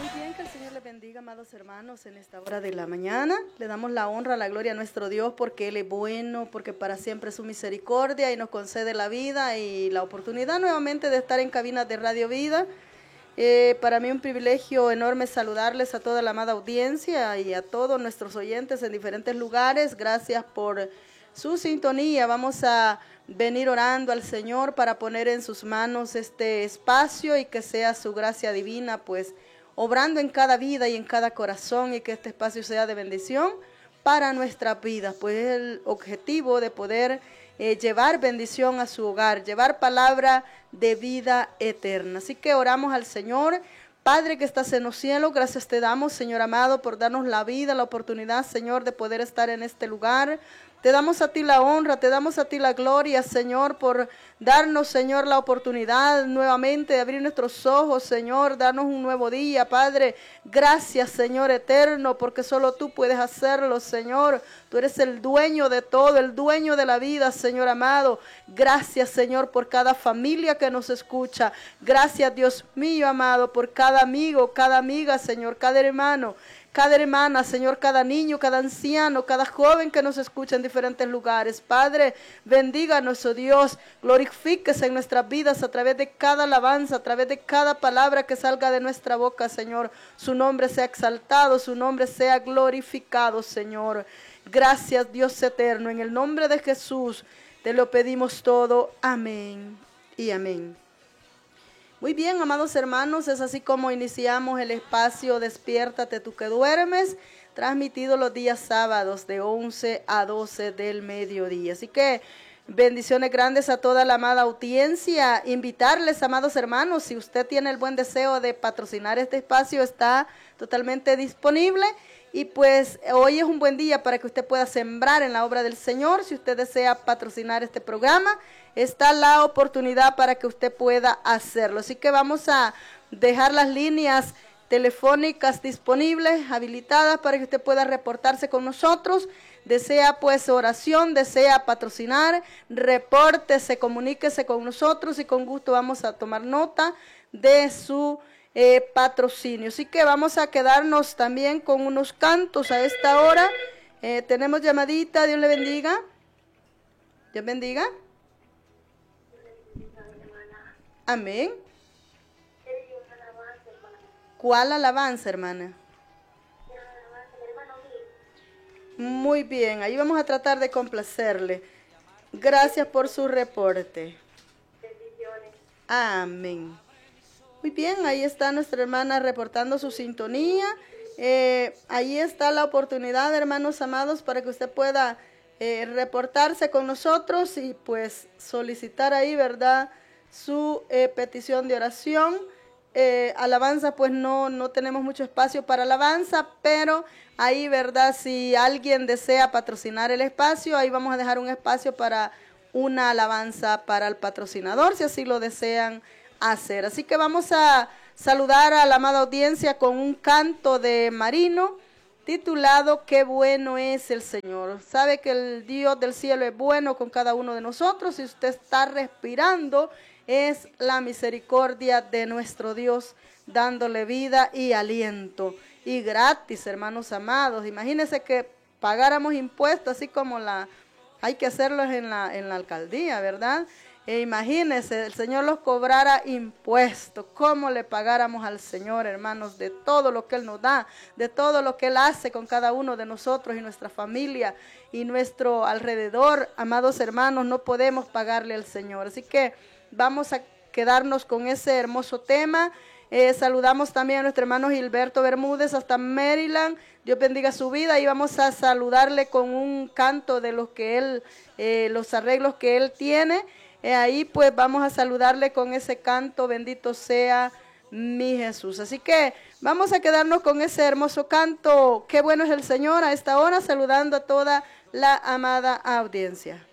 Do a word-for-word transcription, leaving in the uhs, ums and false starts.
bien, que el Señor les bendiga, amados hermanos, en esta hora de la mañana. Le damos la honra, la gloria a nuestro Dios porque Él es bueno, porque para siempre es su misericordia y nos concede la vida y la oportunidad nuevamente de estar en cabinas de Radio Vida. Eh, para mí un privilegio enorme saludarles a toda la amada audiencia y a todos nuestros oyentes en diferentes lugares. Gracias por su sintonía. Vamos a venir orando al Señor para poner en sus manos este espacio y que sea su gracia divina, pues, obrando en cada vida y en cada corazón, y que este espacio sea de bendición para nuestra vida, pues es el objetivo de poder eh, llevar bendición a su hogar, llevar palabra de vida eterna. Así que oramos al Señor. Padre que estás en los cielos, gracias te damos, Señor amado, por darnos la vida, la oportunidad, Señor, de poder estar en este lugar. Te damos a ti la honra, te damos a ti la gloria, Señor, por darnos, Señor, la oportunidad nuevamente de abrir nuestros ojos, Señor, darnos un nuevo día, Padre. Gracias, Señor eterno, porque solo tú puedes hacerlo, Señor. Tú eres el dueño de todo, el dueño de la vida, Señor amado. Gracias, Señor, por cada familia que nos escucha. Gracias, Dios mío amado, por cada amigo, cada amiga, Señor, cada hermano, cada hermana, Señor, cada niño, cada anciano, cada joven que nos escucha en diferentes lugares. Padre, bendiga a nuestro Dios, glorifíquese en nuestras vidas a través de cada alabanza, a través de cada palabra que salga de nuestra boca, Señor. Su nombre sea exaltado, su nombre sea glorificado, Señor. Gracias, Dios eterno, en el nombre de Jesús te lo pedimos todo. Amén y amén. Muy bien, amados hermanos, es así como iniciamos el espacio Despiértate tú que duermes, transmitido los días sábados de once a doce del mediodía. Así que bendiciones grandes a toda la amada audiencia. Invitarles, amados hermanos, si usted tiene el buen deseo de patrocinar este espacio, está totalmente disponible. Y pues hoy es un buen día para que usted pueda sembrar en la obra del Señor. Si usted desea patrocinar este programa, está la oportunidad para que usted pueda hacerlo. Así que vamos a dejar las líneas telefónicas disponibles, habilitadas, para que usted pueda reportarse con nosotros. Desea pues oración, desea patrocinar, repórtese, comuníquese con nosotros y con gusto vamos a tomar nota de su Eh, patrocinio. Así que vamos a quedarnos también con unos cantos a esta hora. Eh, tenemos llamadita, Dios le bendiga. Dios bendiga. Amén. ¿Cuál alabanza, hermana? Muy bien, ahí vamos a tratar de complacerle. Gracias por su reporte. Amén. Muy bien, ahí está nuestra hermana reportando su sintonía. Eh, ahí está la oportunidad, hermanos amados, para que usted pueda eh, reportarse con nosotros y pues solicitar ahí, ¿verdad?, su eh, petición de oración. Eh, alabanza, pues no, no tenemos mucho espacio para alabanza, pero ahí, ¿verdad?, si alguien desea patrocinar el espacio, ahí vamos a dejar un espacio para una alabanza para el patrocinador, si así lo desean hacer. Así que vamos a saludar a la amada audiencia con un canto de Marino titulado Qué bueno es el Señor. Sabe que el Dios del cielo es bueno con cada uno de nosotros. Si usted está respirando, es la misericordia de nuestro Dios dándole vida y aliento. Y gratis, hermanos amados. Imagínense que pagáramos impuestos así como la hay que hacerlos en la, en la alcaldía, ¿verdad? E imagínense, el Señor los cobrara impuestos, cómo le pagáramos al Señor, hermanos, de todo lo que Él nos da, de todo lo que Él hace con cada uno de nosotros y nuestra familia y nuestro alrededor. Amados hermanos, no podemos pagarle al Señor. Así que vamos a quedarnos con ese hermoso tema. Eh, saludamos también a nuestro hermano Gilberto Bermúdez hasta Maryland. Dios bendiga su vida y vamos a saludarle con un canto de los que él, eh, los arreglos que Él tiene. Eh, ahí pues vamos a saludarle con ese canto, bendito sea mi Jesús. Así que vamos a quedarnos con ese hermoso canto, qué bueno es el Señor, a esta hora, saludando a toda la amada audiencia.